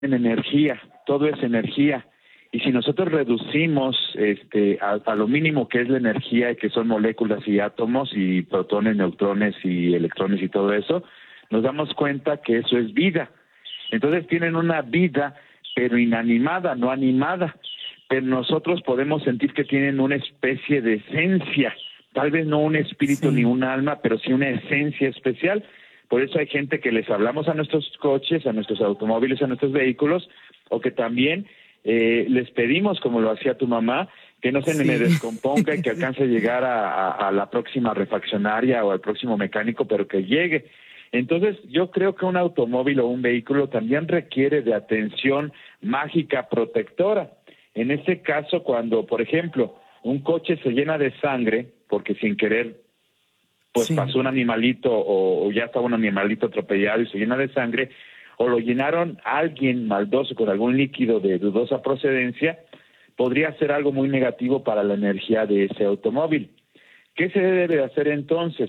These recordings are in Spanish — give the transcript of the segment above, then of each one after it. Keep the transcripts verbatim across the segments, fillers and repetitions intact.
en energía, todo es energía. Y si nosotros reducimos este, a, a lo mínimo que es la energía, que son moléculas y átomos y protones, neutrones y electrones y todo eso, nos damos cuenta que eso es vida. Entonces tienen una vida, pero inanimada, no animada. Pero nosotros podemos sentir que tienen una especie de esencia, tal vez no un espíritu sí. ni un alma, pero sí una esencia especial. Por eso hay gente que les hablamos a nuestros coches, a nuestros automóviles, a nuestros vehículos, o que también eh, les pedimos, como lo hacía tu mamá, que no se sí. me descomponga y que alcance a llegar a, a, a la próxima refaccionaria o al próximo mecánico, pero que llegue. Entonces, yo creo que un automóvil o un vehículo también requiere de atención mágica protectora. En este caso, cuando, por ejemplo, un coche se llena de sangre, porque sin querer pues sí. pasó un animalito o, o ya estaba un animalito atropellado y se llena de sangre, o lo llenaron alguien maldoso con algún líquido de dudosa procedencia, podría ser algo muy negativo para la energía de ese automóvil. ¿Qué se debe hacer entonces?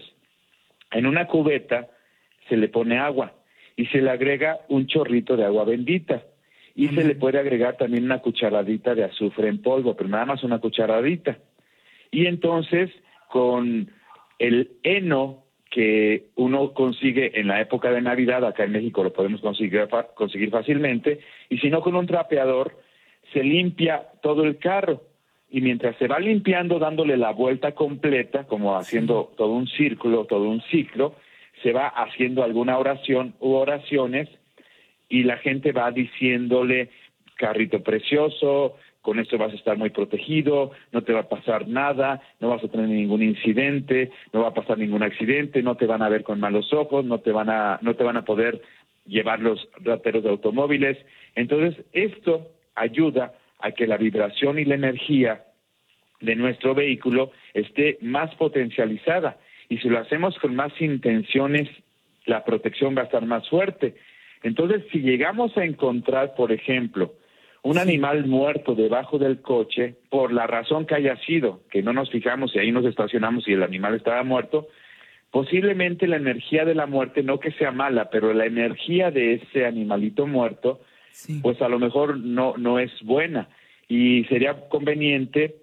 En una cubeta se le pone agua y se le agrega un chorrito de agua bendita y uh-huh. se le puede agregar también una cucharadita de azufre en polvo, pero nada más una cucharadita. Y entonces con el heno que uno consigue en la época de Navidad, acá en México lo podemos conseguir, conseguir fácilmente, y si no con un trapeador, se limpia todo el carro. Y mientras se va limpiando, dándole la vuelta completa, como haciendo sí. todo un círculo, todo un ciclo, se va haciendo alguna oración u oraciones, y la gente va diciéndole, carrito precioso, con esto vas a estar muy protegido, no te va a pasar nada, no vas a tener ningún incidente, no va a pasar ningún accidente, no te van a ver con malos ojos, no te van a, no te van a poder llevar los rateros de automóviles. Entonces, esto ayuda a que la vibración y la energía de nuestro vehículo esté más potencializada. Y si lo hacemos con más intenciones, la protección va a estar más fuerte. Entonces, si llegamos a encontrar, por ejemplo, un animal muerto debajo del coche, por la razón que haya sido, que no nos fijamos y ahí nos estacionamos y el animal estaba muerto, posiblemente la energía de la muerte, no que sea mala, pero la energía de ese animalito muerto, sí. pues a lo mejor no, no es buena. Y sería conveniente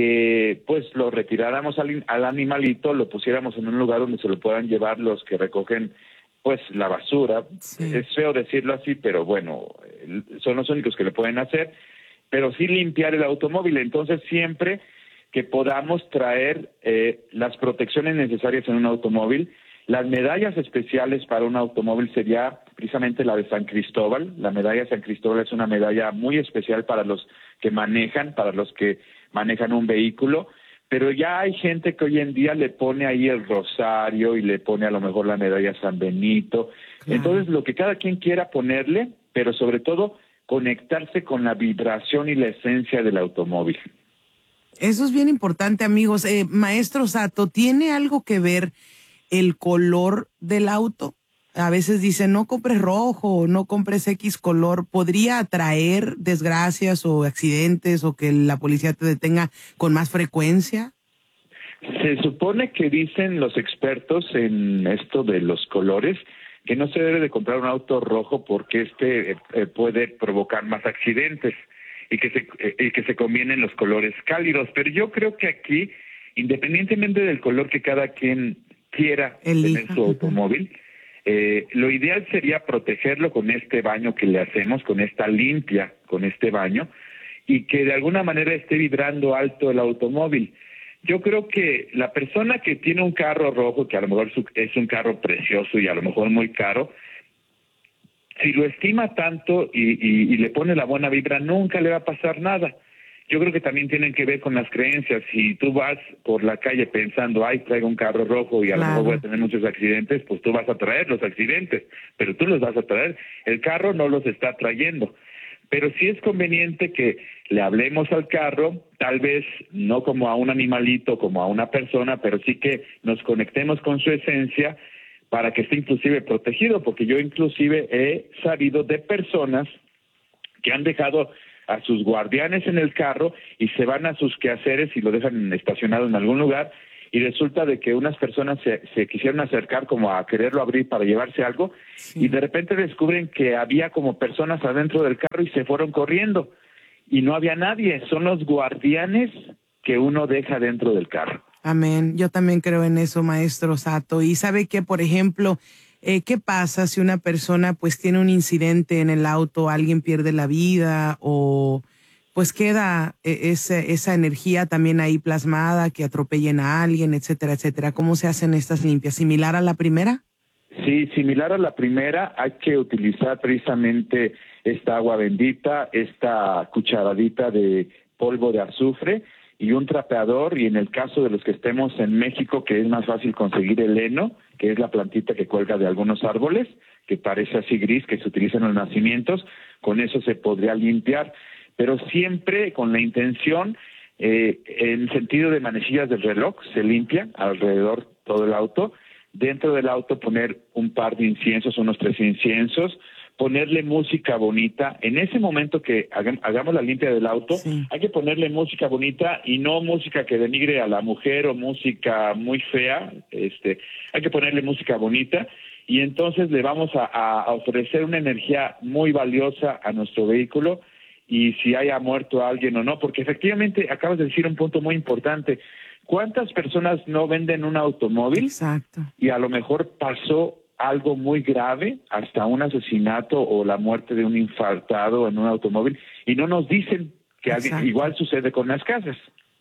que pues lo retiráramos al, al animalito, lo pusiéramos en un lugar donde se lo puedan llevar los que recogen pues la basura. Sí. Es feo decirlo así, pero bueno, son los únicos que lo pueden hacer, pero sí limpiar el automóvil. Entonces siempre que podamos traer eh, las protecciones necesarias en un automóvil, las medallas especiales para un automóvil sería precisamente la de San Cristóbal. La medalla de San Cristóbal es una medalla muy especial para los que manejan, para los que manejan un vehículo, pero ya hay gente que hoy en día le pone ahí el rosario y le pone a lo mejor la medalla San Benito. Claro. Entonces, lo que cada quien quiera ponerle, pero sobre todo conectarse con la vibración y la esencia del automóvil. Eso es bien importante, amigos. Eh, Maestro Sato, ¿tiene algo que ver el color del auto? A veces dicen, no compres rojo, no compres X color. ¿Podría atraer desgracias o accidentes o que la policía te detenga con más frecuencia? Se supone que dicen los expertos en esto de los colores que no se debe de comprar un auto rojo porque este eh, puede provocar más accidentes y que se eh, y que se convienen los colores cálidos. Pero yo creo que aquí, independientemente del color que cada quien quiera Elija. tener su automóvil, Eh, lo ideal sería protegerlo con este baño que le hacemos, con esta limpia, con este baño, y que de alguna manera esté vibrando alto el automóvil. Yo creo que la persona que tiene un carro rojo, que a lo mejor es un carro precioso y a lo mejor muy caro, si lo estima tanto y, y, y le pone la buena vibra, nunca le va a pasar nada. Yo creo que también tienen que ver con las creencias. Si tú vas por la calle pensando, ay, traigo un carro rojo y a claro. lo mejor voy a tener muchos accidentes, pues tú vas a traer los accidentes, pero tú los vas a traer. El carro no los está trayendo. Pero sí es conveniente que le hablemos al carro, tal vez no como a un animalito, como a una persona, pero sí que nos conectemos con su esencia para que esté inclusive protegido, porque yo inclusive he sabido de personas que han dejado a sus guardianes en el carro y se van a sus quehaceres y lo dejan estacionado en algún lugar y resulta de que unas personas se, se quisieron acercar como a quererlo abrir para llevarse algo, sí. y de repente descubren que había como personas adentro del carro y se fueron corriendo, y no había nadie, son los guardianes que uno deja dentro del carro. Amén, yo también creo en eso, maestro Sato, y sabe que, por ejemplo, eh, ¿qué pasa si una persona pues tiene un incidente en el auto, alguien pierde la vida o... pues queda esa, esa energía también ahí plasmada, que atropellen a alguien, etcétera, etcétera? ¿Cómo se hacen estas limpias? ¿Similar a la primera? Sí, similar a la primera. Hay que utilizar precisamente esta agua bendita, esta cucharadita de polvo de azufre y un trapeador, y en el caso de los que estemos en México, que es más fácil conseguir el heno, que es la plantita que cuelga de algunos árboles, que parece así gris, que se utiliza en los nacimientos, con eso se podría limpiar, pero siempre con la intención, eh, en sentido de manecillas del reloj, se limpia alrededor todo el auto, dentro del auto poner un par de inciensos, unos tres inciensos, ponerle música bonita. En ese momento que hagamos la limpia del auto, sí. hay que ponerle música bonita y no música que denigre a la mujer o música muy fea, este, hay que ponerle música bonita, y entonces le vamos a, a ofrecer una energía muy valiosa a nuestro vehículo, y si haya muerto alguien o no, porque efectivamente acabas de decir un punto muy importante. ¿Cuántas personas no venden un automóvil? Exacto. Y a lo mejor pasó algo muy grave, hasta un asesinato o la muerte de un infartado en un automóvil, y no nos dicen que alguien, igual sucede con las casas.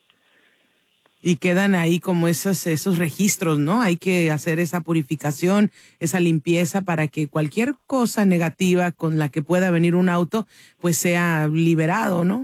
Y quedan ahí como esos, esos registros, ¿no? Hay que hacer esa purificación, esa limpieza para que cualquier cosa negativa con la que pueda venir un auto, pues sea liberado, ¿no?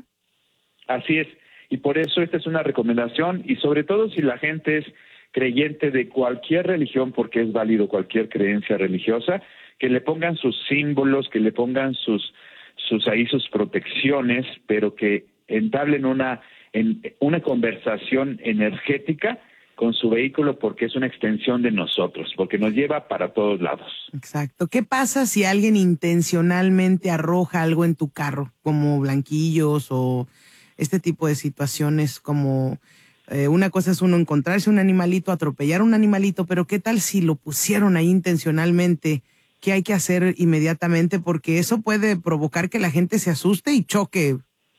Así es. Y por eso esta es una recomendación, y sobre todo si la gente es creyente de cualquier religión, porque es válido cualquier creencia religiosa, que le pongan sus símbolos, que le pongan sus, sus ahí sus protecciones, pero que entablen una... en una conversación energética con su vehículo, porque es una extensión de nosotros, porque nos lleva para todos lados. Exacto. ¿Qué pasa si alguien intencionalmente arroja algo en tu carro, como blanquillos o este tipo de situaciones? Como eh, una cosa es uno encontrarse un animalito, atropellar un animalito, pero ¿qué tal si lo pusieron ahí intencionalmente? ¿Qué hay que hacer inmediatamente? Porque eso puede provocar que la gente se asuste y choque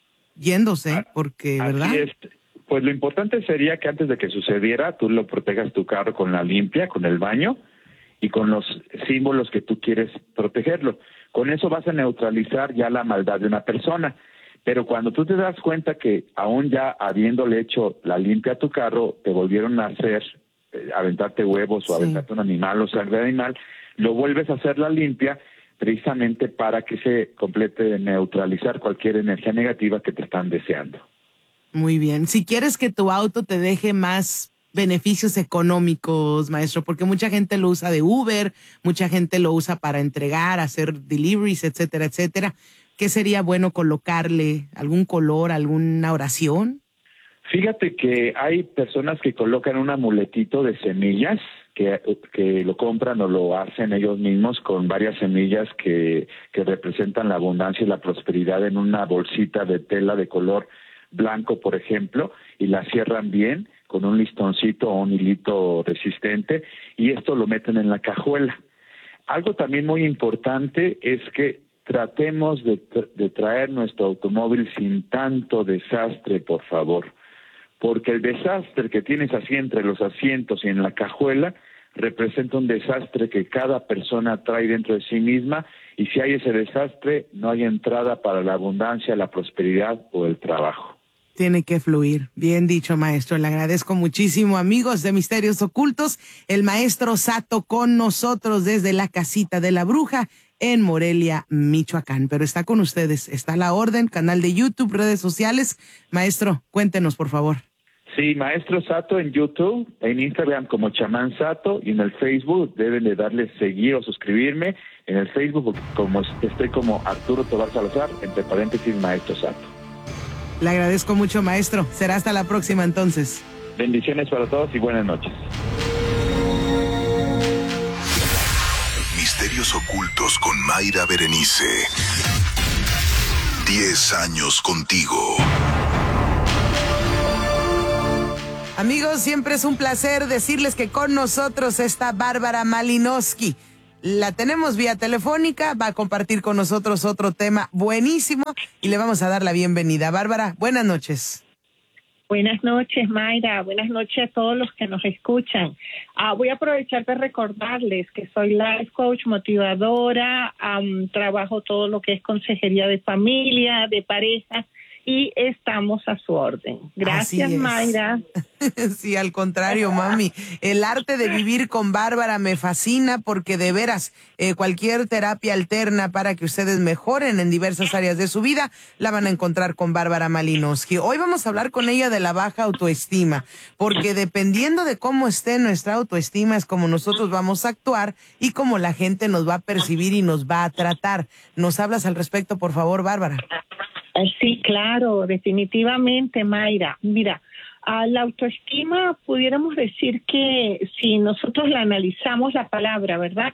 yéndose, porque, ¿verdad? Así es. Pues lo importante sería que antes de que sucediera, tú lo protejas tu carro con la limpia, con el baño y con los símbolos que tú quieres protegerlo. Con eso vas a neutralizar ya la maldad de una persona. Pero cuando tú te das cuenta que aún ya habiéndole hecho la limpia a tu carro, te volvieron a hacer, eh, aventarte huevos o sí. aventarte un animal o sangre de animal, lo vuelves a hacer la limpia, precisamente para que se complete de neutralizar cualquier energía negativa que te están deseando. Muy bien. Si quieres que tu auto te deje más beneficios económicos, maestro, porque mucha gente lo usa de Uber, mucha gente lo usa para entregar, hacer deliveries, etcétera, etcétera, ¿qué sería bueno colocarle? ¿Algún color, alguna oración? Fíjate que hay personas que colocan un amuletito de semillas, que, que lo compran o lo hacen ellos mismos con varias semillas que, que representan la abundancia y la prosperidad en una bolsita de tela de color blanco, por ejemplo, y la cierran bien con un listoncito o un hilito resistente, y esto lo meten en la cajuela. Algo también muy importante es que tratemos de, de traer nuestro automóvil sin tanto desastre, por favor, porque el desastre que tienes así entre los asientos y en la cajuela representa un desastre que cada persona trae dentro de sí misma, y si hay ese desastre, no hay entrada para la abundancia, la prosperidad o el trabajo. Tiene que fluir. Bien dicho, maestro. Le agradezco muchísimo, amigos de Misterios Ocultos. El maestro Sato con nosotros desde la casita de la bruja en Morelia, Michoacán. Pero está con ustedes. Está a la orden, canal de YouTube, redes sociales. Maestro, cuéntenos, por favor. Sí, Maestro Sato en YouTube, en Instagram como Chamán Sato, y en el Facebook deben de darle seguir o suscribirme. En el Facebook como estoy como Arturo Tobar Salazar, entre paréntesis Maestro Sato. Le agradezco mucho, maestro. Será hasta la próxima, entonces. Bendiciones para todos y buenas noches. Misterios Ocultos con Mayra Berenice. Diez años contigo. Amigos, siempre es un placer decirles que con nosotros está Bárbara Malinowski. La tenemos vía telefónica, va a compartir con nosotros otro tema buenísimo y le vamos a dar la bienvenida. Bárbara, buenas noches. Buenas noches, Mayra. Buenas noches a todos los que nos escuchan. Uh, voy a aprovechar de recordarles que soy life coach, motivadora, um, trabajo todo lo que es consejería de familia, de pareja, y estamos a su orden. Gracias, Mayra. Sí, al contrario, mami. El arte de vivir con Bárbara me fascina porque de veras eh, cualquier terapia alterna para que ustedes mejoren en diversas áreas de su vida la van a encontrar con Bárbara Malinowski. Hoy vamos a hablar con ella de la baja autoestima, porque dependiendo de cómo esté nuestra autoestima es como nosotros vamos a actuar y cómo la gente nos va a percibir y nos va a tratar. ¿Nos hablas al respecto, por favor, Bárbara? Sí, claro, definitivamente, Mayra. Mira, a la autoestima pudiéramos decir que si nosotros la analizamos la palabra, ¿verdad?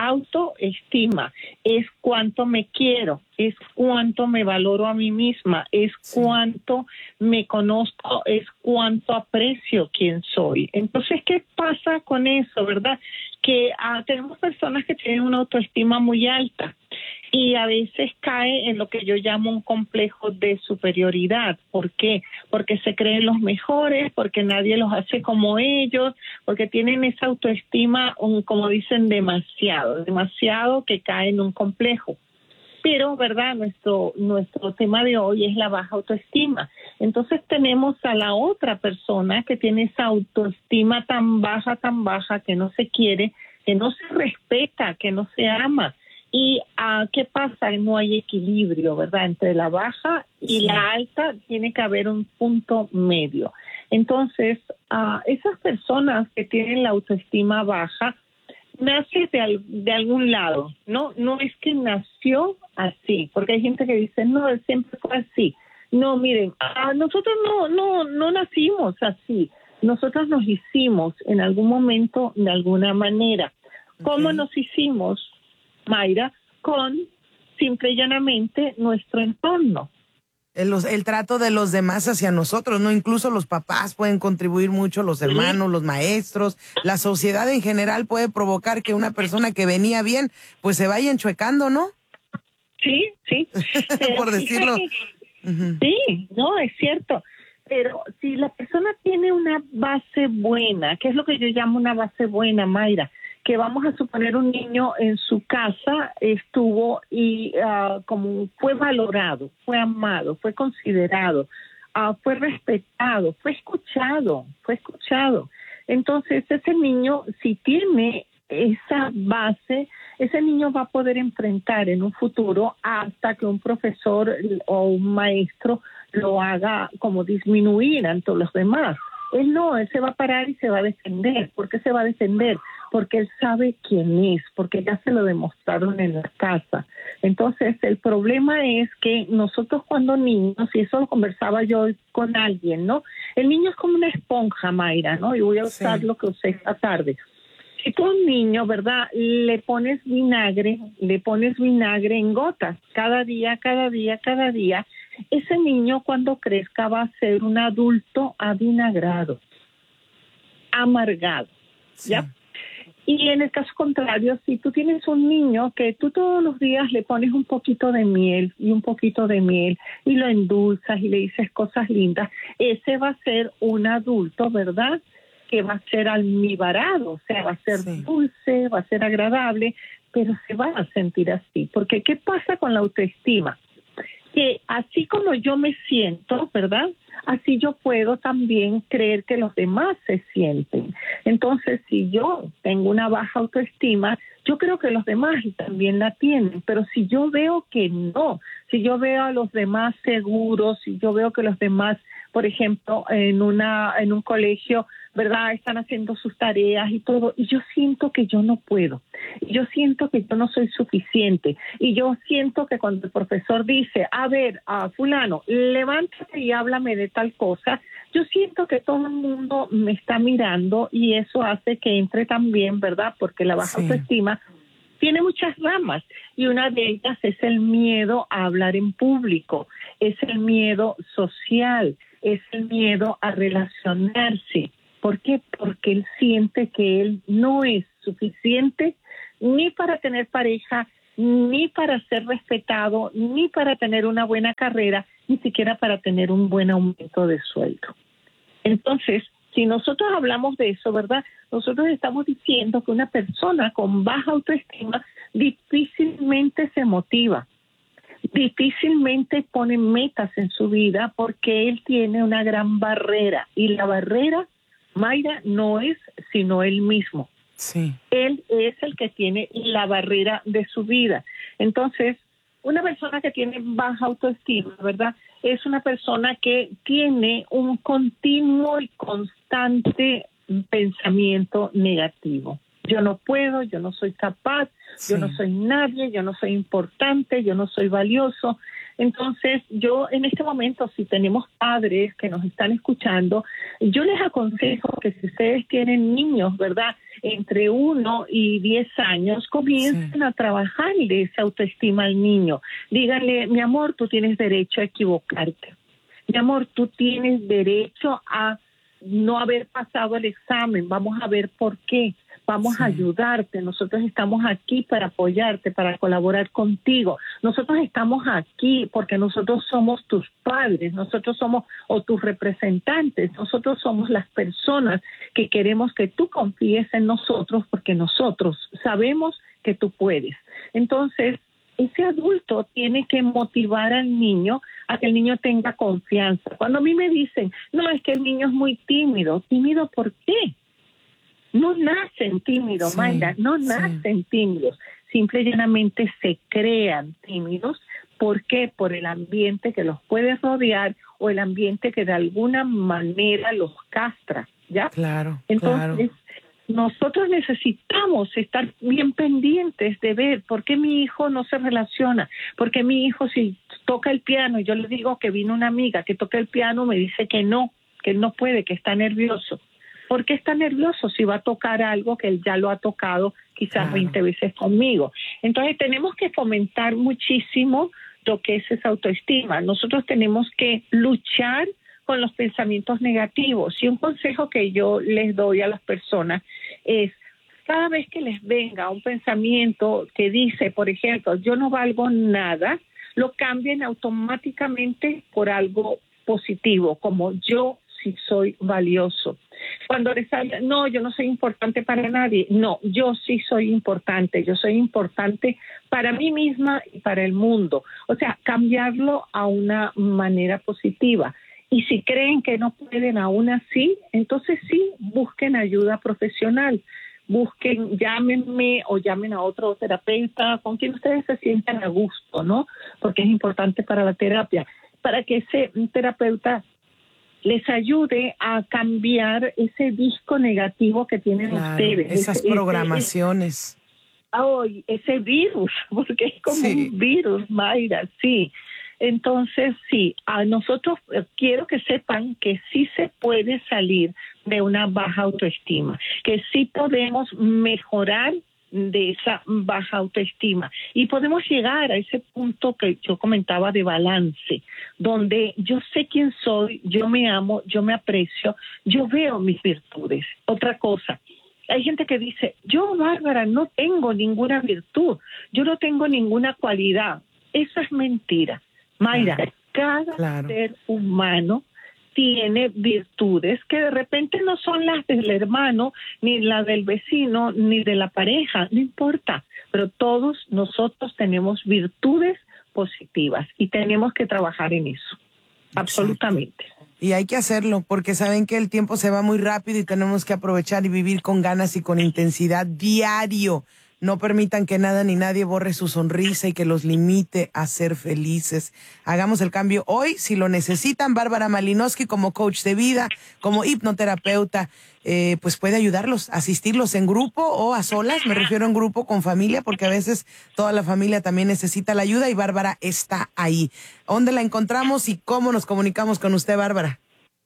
Autoestima es cuánto me quiero, es cuánto me valoro a mí misma, es cuánto me conozco, es cuánto aprecio quién soy. Entonces, ¿qué pasa con eso, verdad? Que uh, tenemos personas que tienen una autoestima muy alta y a veces cae en lo que yo llamo un complejo de superioridad. ¿Por qué? Porque se creen los mejores, porque nadie los hace como ellos, porque tienen esa autoestima, un, como dicen, demasiado, demasiado que cae en un complejo. Pero, ¿verdad? Nuestro, nuestro tema de hoy es la baja autoestima. Entonces tenemos a la otra persona que tiene esa autoestima tan baja, tan baja, que no se quiere, que no se respeta, que no se ama. ¿Y uh, qué pasa? No hay equilibrio, ¿verdad? Entre la baja y sí. la alta tiene que haber un punto medio. Entonces, uh, esas personas que tienen la autoestima baja, nace de, al, de algún lado, ¿no? No es que nació así, porque hay gente que dice, no, él siempre fue así. No, miren, uh, nosotros no, no, no nacimos así. Nosotros nos hicimos en algún momento de alguna manera. ¿Cómo okay. nos hicimos, Mayra? Con simple y llanamente nuestro entorno. El, los, el trato de los demás hacia nosotros, ¿no? Incluso los papás pueden contribuir mucho, los hermanos, sí. los maestros, la sociedad en general puede provocar que una persona que venía bien, pues se vaya enchuecando, ¿no? Sí, sí. Por decirlo. Uh-huh. Sí, no, es cierto. Pero si la persona tiene una base buena, ¿qué es lo que yo llamo una base buena, Mayra? Que vamos a suponer un niño en su casa estuvo y uh, como fue valorado, fue amado, fue considerado, uh, fue respetado, fue escuchado, fue escuchado. Entonces ese niño, si tiene esa base, ese niño va a poder enfrentar en un futuro hasta que un profesor o un maestro lo haga como disminuir ante los demás. Él no, él se va a parar y se va a defender. ¿Por qué se va a defender? Porque él sabe quién es, porque ya se lo demostraron en la casa. Entonces, el problema es que nosotros cuando niños, y eso lo conversaba yo con alguien, ¿no? El niño es como una esponja, Mayra, ¿no? Y voy a usar sí. lo que usé esta tarde. Si tú a un niño, ¿verdad?, le pones vinagre, le pones vinagre en gotas, cada día, cada día, cada día, ese niño cuando crezca va a ser un adulto avinagrado, amargado, ¿ya? Sí. Y en el caso contrario, si tú tienes un niño que tú todos los días le pones un poquito de miel y un poquito de miel y lo endulzas y le dices cosas lindas, ese va a ser un adulto, ¿verdad?, que va a ser almibarado, o sea, va a ser sí. dulce, va a ser agradable, pero se va a sentir así. Porque ¿qué pasa con la autoestima? Que así como yo me siento, ¿verdad?, así yo puedo también creer que los demás se sienten. Entonces, si yo tengo una baja autoestima, yo creo que los demás también la tienen, pero si yo veo que no, si yo veo a los demás seguros, si yo veo que los demás, por ejemplo, en una en un colegio, ¿verdad?, están haciendo sus tareas y todo, y yo siento que yo no puedo, y yo siento que yo no soy suficiente, y yo siento que cuando el profesor dice, a ver, a fulano, levántate y háblame de tal cosa, yo siento que todo el mundo me está mirando y eso hace que entre también, ¿verdad?, porque la baja sí. autoestima tiene muchas ramas y una de ellas es el miedo a hablar en público, es el miedo social, es el miedo a relacionarse. ¿Por qué? Porque él siente que él no es suficiente ni para tener pareja, ni para ser respetado, ni para tener una buena carrera, ni siquiera para tener un buen aumento de sueldo. Entonces, si nosotros hablamos de eso, ¿verdad? Nosotros estamos diciendo que una persona con baja autoestima difícilmente se motiva, difícilmente pone metas en su vida porque él tiene una gran barrera. Y la barrera, Mayra, no es sino él mismo. Sí. Él es el que tiene la barrera de su vida. Entonces, una persona que tiene baja autoestima, ¿verdad? Es una persona que tiene un continuo y constante pensamiento negativo. Yo no puedo, yo no soy capaz, sí. yo no soy nadie, yo no soy importante, yo no soy valioso. Entonces, yo en este momento, si tenemos padres que nos están escuchando, yo les aconsejo que si ustedes tienen niños, ¿verdad?, entre uno y diez años, comiencen sí. a trabajarle esa autoestima al niño. Díganle, mi amor, tú tienes derecho a equivocarte. Mi amor, tú tienes derecho a no haber pasado el examen. Vamos a ver por qué. Vamos sí. a ayudarte. Nosotros estamos aquí para apoyarte, para colaborar contigo. Nosotros estamos aquí porque nosotros somos tus padres, nosotros somos o tus representantes, nosotros somos las personas que queremos que tú confíes en nosotros porque nosotros sabemos que tú puedes. Entonces, ese adulto tiene que motivar al niño a que el niño tenga confianza. Cuando a mí me dicen, no, es que el niño es muy tímido. ¿Tímido por qué? No nacen tímidos, sí, Mayra, no nacen sí. tímidos. Simple y llanamente se crean tímidos. ¿Por qué? Por el ambiente que los puede rodear o el ambiente que de alguna manera los castra, ¿ya? Claro, Entonces, claro. nosotros necesitamos estar bien pendientes de ver por qué mi hijo no se relaciona, por qué mi hijo si toca el piano, y yo le digo que vino una amiga que toca el piano, me dice que no, que él no puede, que está nervioso. ¿Por qué está nervioso si va a tocar algo que él ya lo ha tocado quizás claro. veinte veces conmigo? Entonces tenemos que fomentar muchísimo lo que es esa autoestima. Nosotros tenemos que luchar con los pensamientos negativos. Y un consejo que yo les doy a las personas es, cada vez que les venga un pensamiento que dice, por ejemplo, yo no valgo nada, lo cambien automáticamente por algo positivo, como yo sí soy valioso. Cuando les habla, no, yo no soy importante para nadie. No, yo sí soy importante. Yo soy importante para mí misma y para el mundo. O sea, cambiarlo a una manera positiva. Y si creen que no pueden aún así, entonces sí, busquen ayuda profesional. Busquen, llámenme o llamen a otro terapeuta con quien ustedes se sientan a gusto, ¿no? Porque es importante para la terapia, para que ese terapeuta les ayude a cambiar ese disco negativo que tienen claro, ustedes. Esas ese, programaciones. Ese, oh, ese virus, porque es como sí. un virus, Mayra, sí. Entonces, sí, a nosotros eh, quiero que sepan que sí se puede salir de una baja autoestima, que sí podemos mejorar de esa baja autoestima y podemos llegar a ese punto que yo comentaba de balance, donde yo sé quién soy, yo me amo, yo me aprecio, yo veo mis virtudes. Otra cosa, hay gente que dice, yo, Bárbara, no tengo ninguna virtud, yo no tengo ninguna cualidad. Eso es mentira. Mayra, claro, cada claro. ser humano tiene virtudes que de repente no son las del hermano, ni las del vecino, ni de la pareja, no importa, pero todos nosotros tenemos virtudes positivas y tenemos que trabajar en eso, exacto. absolutamente. Y hay que hacerlo porque saben que el tiempo se va muy rápido y tenemos que aprovechar y vivir con ganas y con intensidad diario. No permitan que nada ni nadie borre su sonrisa y que los limite a ser felices. Hagamos el cambio hoy, si lo necesitan. Bárbara Malinowski, como coach de vida, como hipnoterapeuta, eh, pues puede ayudarlos, asistirlos en grupo o a solas. Me refiero en grupo con familia, porque a veces toda la familia también necesita la ayuda y Bárbara está ahí. ¿Dónde la encontramos y cómo nos comunicamos con usted, Bárbara?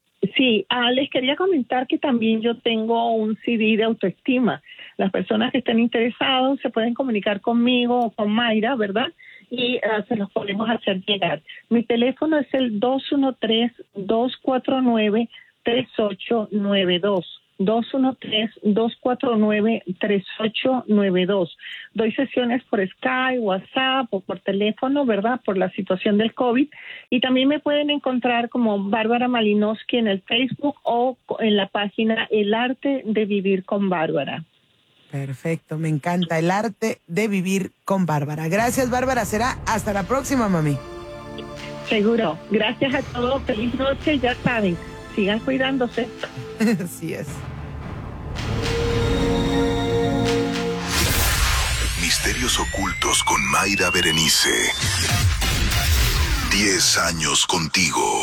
Sí, ah, les quería comentar que también yo tengo un C D de autoestima. Las personas que estén interesados se pueden comunicar conmigo o con Mayra, ¿verdad? y uh, se los podemos hacer llegar. Mi teléfono es el dos uno tres, dos cuatro nueve, tres ocho nueve dos. dos uno tres, dos cuatro nueve, tres ocho nueve dos. Doy sesiones por Skype, WhatsApp o por teléfono, ¿verdad? Por la situación del COVID. Y también me pueden encontrar como Bárbara Malinowski en el Facebook o en la página El Arte de Vivir con Bárbara. Perfecto, me encanta. El Arte de Vivir con Bárbara. Gracias, Bárbara. Será hasta la próxima, mami. Seguro. Gracias a todos. Feliz noche. Ya saben, sigan cuidándose. Así es. Misterios ocultos con Mayra Berenice. Diez años contigo.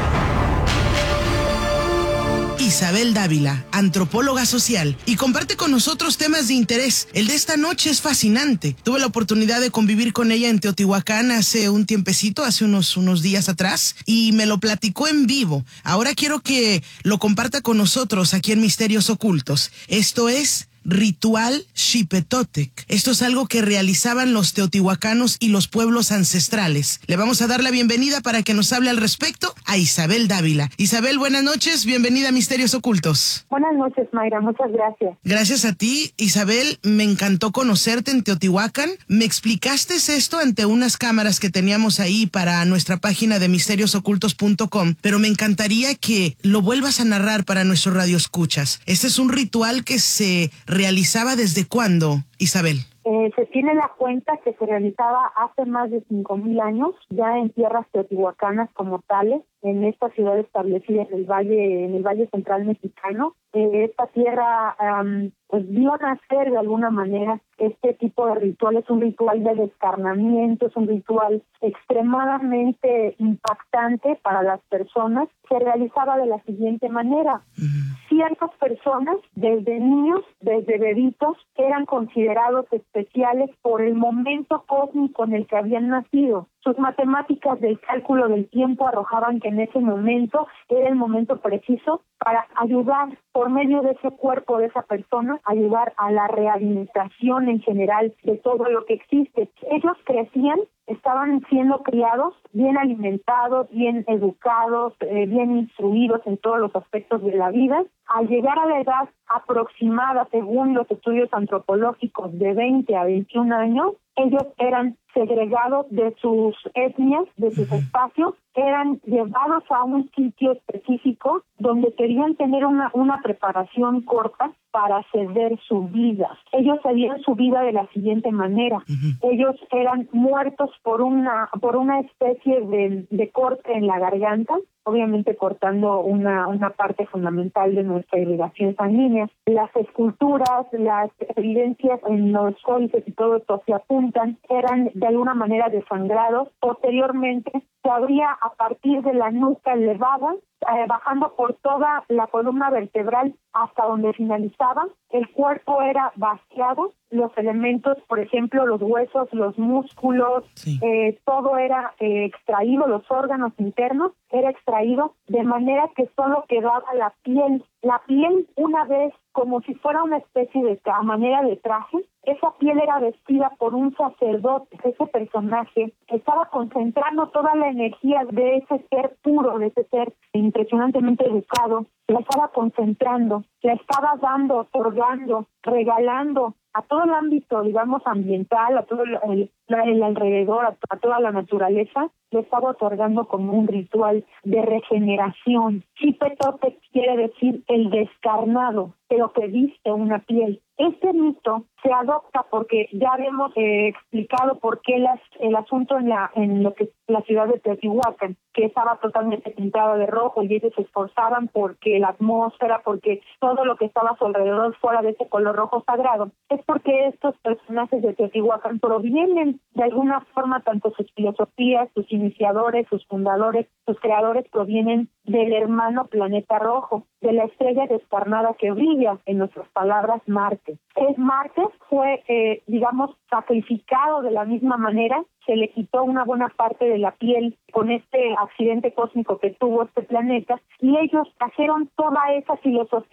Isabel Dávila, antropóloga social, y comparte con nosotros temas de interés. El de esta noche es fascinante. Tuve la oportunidad de convivir con ella en Teotihuacán hace un tiempecito, hace unos, unos días atrás, y me lo platicó en vivo. Ahora quiero que lo comparta con nosotros aquí en Misterios Ocultos. Esto es Ritual Xipetotec. Esto es algo que realizaban los teotihuacanos y los pueblos ancestrales. Le vamos a dar la bienvenida para que nos hable al respecto a Isabel Dávila. Isabel, buenas noches, bienvenida a Misterios Ocultos. Buenas noches, Mayra, muchas gracias. Gracias a ti, Isabel, me encantó conocerte en Teotihuacán. Me explicaste esto ante unas cámaras que teníamos ahí para nuestra página de misterios ocultos punto com, pero me encantaría que lo vuelvas a narrar para nuestros radioescuchas. Este es un ritual que se realizaba ¿desde cuándo, Isabel? Eh, se tiene la cuenta que se realizaba hace más de cinco mil años, ya en tierras teotihuacanas como tales, en esta ciudad establecida en el valle, en el valle central mexicano. Eh, esta tierra um, pues vio nacer de alguna manera este tipo de ritual. Es un ritual de descarnamiento, es un ritual extremadamente impactante para las personas. Se realizaba de la siguiente manera. Uh-huh. Ciertas personas, desde niños, desde bebitos, eran considerados especiales por el momento cósmico en el que habían nacido. Sus matemáticas del cálculo del tiempo arrojaban que en ese momento era el momento preciso para ayudar por medio de ese cuerpo de esa persona, ayudar a la rehabilitación en general de todo lo que existe. Ellos crecían, estaban siendo criados, bien alimentados, bien educados, eh, bien instruidos en todos los aspectos de la vida. Al llegar a la edad aproximada, según los estudios antropológicos, de veinte a veintiún años, ellos eran segregados de sus etnias, de sus espacios, eran llevados a un sitio específico donde querían tener una, una preparación corta para ceder su vida. Ellos cedían su vida de la siguiente manera. Uh-huh. Ellos eran muertos por una por una especie de, de corte en la garganta, obviamente cortando una, una parte fundamental de nuestra irrigación sanguínea. Las esculturas, las evidencias en los códices y todo esto se apuntan, eran de alguna manera desangrados. Posteriormente se abría a partir de la nuca elevada, eh, bajando por toda la columna vertebral hasta donde finalizaba. El cuerpo era vaciado, los elementos, por ejemplo, los huesos, los músculos, sí. eh, todo era eh, extraído, los órganos internos, era extraído, de manera que solo quedaba la piel. La piel, una vez, como si fuera una especie de a manera de traje, esa piel era vestida por un sacerdote. Ese personaje estaba concentrando toda la energía de ese ser puro, de ese ser impresionantemente educado, la estaba concentrando, la estaba dando, otorgando, regalando a todo el ámbito, digamos, ambiental, a todo el, el, el alrededor, a, a toda la naturaleza, le estaba otorgando como un ritual de regeneración. Xipetotec quiere decir el descarnado, pero que viste una piel. Este mito se adopta porque ya habíamos eh, explicado por qué las, el asunto en la en lo que la ciudad de Teotihuacán, que estaba totalmente pintada de rojo, y ellos se esforzaban porque la atmósfera, porque todo lo que estaba a su alrededor fuera de ese color rojo sagrado. Es porque estos personajes de Teotihuacán provienen de alguna forma, tanto sus filosofías, sus iniciadores, sus fundadores, sus creadores provienen del hermano planeta rojo, de la estrella descarnada que brilla, en nuestras palabras, Marte. Es Marte fue, eh, digamos, sacrificado de la misma manera, se le quitó una buena parte de la piel con este accidente cósmico que tuvo este planeta, y ellos trajeron toda esa filosofía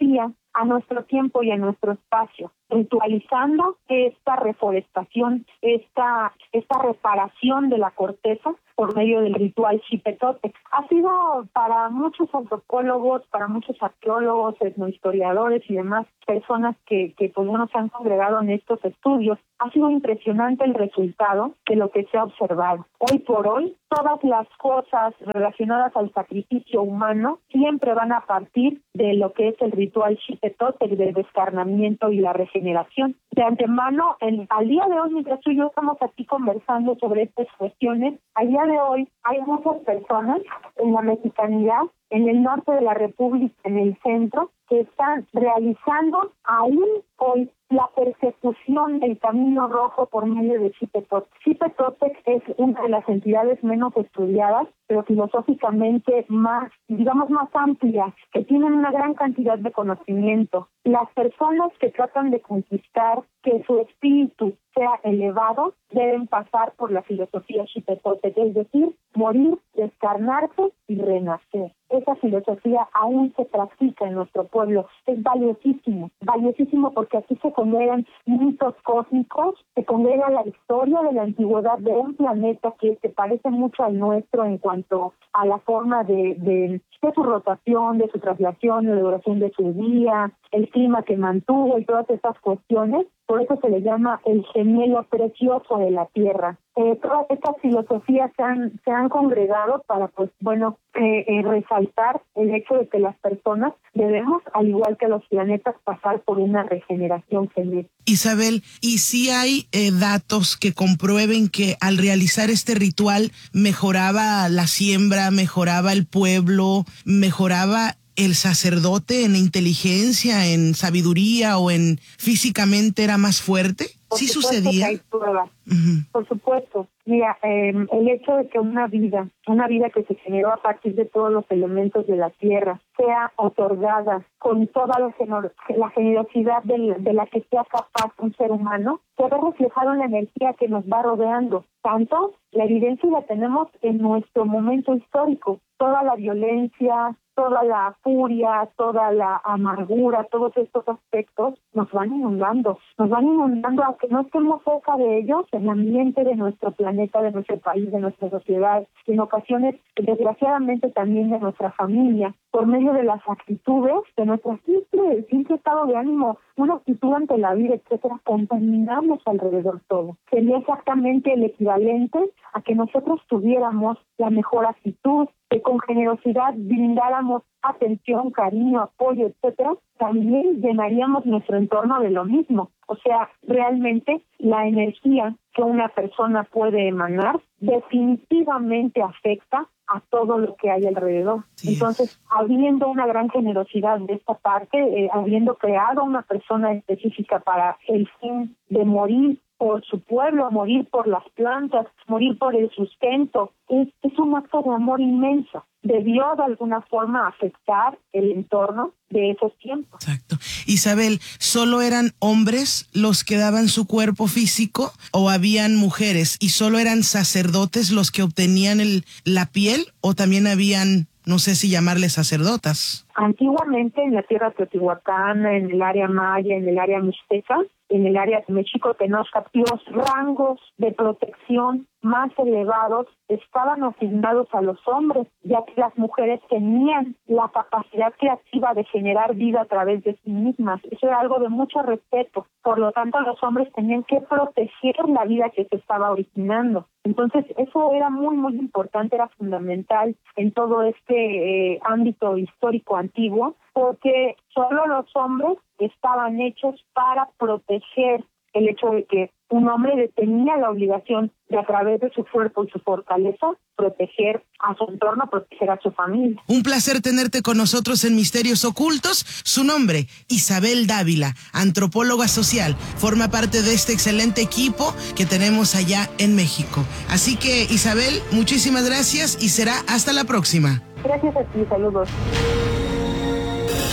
a nuestro tiempo y a nuestro espacio, ritualizando esta reforestación, esta, esta reparación de la corteza por medio del ritual Xipetotec. Ha sido para muchos antropólogos, para muchos arqueólogos, etnohistoriadores y demás personas que, que pues, bueno, se han congregado en estos estudios, ha sido impresionante el resultado de lo que se ha observado. Hoy por hoy, todas las cosas relacionadas al sacrificio humano siempre van a partir de lo que es el ritual Xipetotec, del descarnamiento y la regeneración. De antemano, en, al día de hoy, mientras tú y yo estamos aquí conversando sobre estas cuestiones, al día de hoy hay muchas personas en la mexicanidad, en el norte de la República, en el centro, que están realizando aún hoy la persecución del Camino Rojo por medio de Xipetotec. Xipetotec es una de las entidades menos estudiadas, pero filosóficamente más, digamos, más amplias, que tienen una gran cantidad de conocimiento. Las personas que tratan de conquistar que su espíritu sea elevado deben pasar por la filosofía Xipetotec, es decir, morir, descarnarse y renacer. Esa filosofía aún se practica en nuestro pueblo. Es valiosísimo, valiosísimo porque aquí se congregan mitos cósmicos, se congrega la historia de la antigüedad de un planeta que se parece mucho al nuestro en cuanto a la forma de, de, de su rotación, de su traslación, de la duración de su día, el clima que mantuvo y todas esas cuestiones. Por eso se le llama el gemelo precioso de la Tierra. Eh, todas estas filosofías se han, se han congregado para, pues, bueno, eh, eh, resaltar el hecho de que las personas debemos, al igual que los planetas, pasar por una regeneración genética. Isabel, ¿y si hay eh, datos que comprueben que al realizar este ritual mejoraba la siembra, mejoraba el pueblo, mejoraba el sacerdote en inteligencia, en sabiduría o en físicamente era más fuerte? Por ¿Sí supuesto sucedía? Que hay pruebas. Uh-huh. Por supuesto. Mira, eh, el hecho de que una vida, una vida que se generó a partir de todos los elementos de la tierra, sea otorgada con toda la, genor- la generosidad de, de la que sea capaz un ser humano, se ve reflejado en la energía que nos va rodeando. Tanto la evidencia la tenemos en nuestro momento histórico. Toda la violencia, toda la furia, toda la amargura, todos estos aspectos nos van inundando, nos van inundando, aunque no estemos cerca de ellos, el ambiente de nuestro planeta, de nuestro país, de nuestra sociedad, en ocasiones, desgraciadamente, también de nuestra familia, por medio de las actitudes, de nuestro simple, simple estado de ánimo, una actitud ante la vida, etcétera, contaminamos alrededor todo. Sería exactamente el equivalente a que nosotros tuviéramos la mejor actitud, que con generosidad brindáramos atención, cariño, apoyo, etcétera, también llenaríamos nuestro entorno de lo mismo. O sea, realmente la energía que una persona puede emanar definitivamente afecta a todo lo que hay alrededor. Sí. Entonces, habiendo una gran generosidad de esta parte, eh, habiendo creado una persona específica para el fin de morir por su pueblo, morir por las plantas, morir por el sustento, es, es un acto de amor inmenso. Debió de alguna forma afectar el entorno de esos tiempos. Exacto. Isabel, ¿solo eran hombres los que daban su cuerpo físico o habían mujeres y solo eran sacerdotes los que obtenían el, la piel o también habían, no sé si llamarles sacerdotas? Antiguamente en la tierra teotihuacana, en el área maya, en el área mixteca, en el área de México Tenochtitlan, los rangos de protección más elevados estaban asignados a los hombres, ya que las mujeres tenían la capacidad creativa de generar vida a través de sí mismas. Eso era algo de mucho respeto. Por lo tanto, los hombres tenían que proteger la vida que se estaba originando. Entonces, eso era muy, muy importante, era fundamental en todo este eh, ámbito histórico antiguo, porque solo los hombres estaban hechos para proteger el hecho de que un hombre tenía la obligación de, a través de su cuerpo y su fortaleza, proteger a su entorno, proteger a su familia. Un placer tenerte con nosotros en Misterios Ocultos. Su nombre, Isabel Dávila, antropóloga social. Forma parte de este excelente equipo que tenemos allá en México. Así que, Isabel, muchísimas gracias y será hasta la próxima. Gracias a ti, saludos.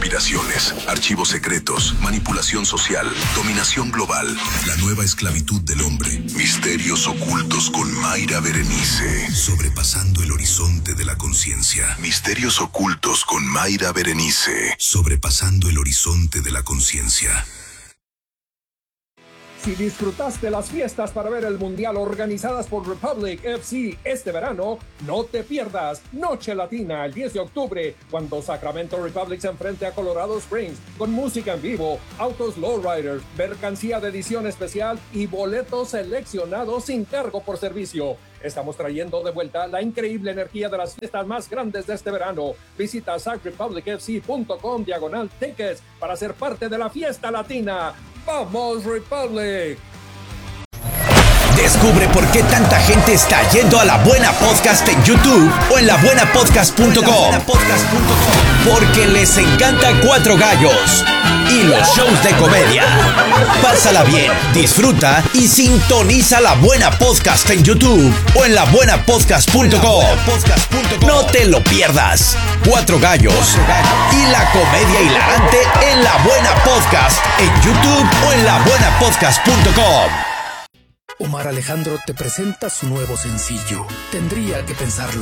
conspiraciones, archivos secretos, manipulación social, dominación global, la nueva esclavitud del hombre, misterios ocultos con Mayra Berenice, sobrepasando el horizonte de la conciencia. Misterios ocultos con Mayra Berenice, sobrepasando el horizonte de la conciencia. Si disfrutaste las fiestas para ver el Mundial organizadas por Republic F C este verano, no te pierdas Noche Latina el diez de octubre, cuando Sacramento Republic se enfrente a Colorado Springs, con música en vivo, autos lowriders, mercancía de edición especial y boletos seleccionados sin cargo por servicio. Estamos trayendo de vuelta la increíble energía de las fiestas más grandes de este verano. Visita sac republic f c punto com diagonal tickets para ser parte de la fiesta latina. ¡Vamos, Republic! Descubre por qué tanta gente está yendo a La Buena Podcast en YouTube o en la buena podcast punto com. Porque les encanta Cuatro Gallos y los shows de comedia. Pásala bien, disfruta y sintoniza La Buena Podcast en YouTube o en la buena podcast punto com. No te lo pierdas. Cuatro Gallos y la comedia hilarante en La Buena Podcast en YouTube o en la buena podcast punto com. Omar Alejandro te presenta su nuevo sencillo. Tendría que pensarlo.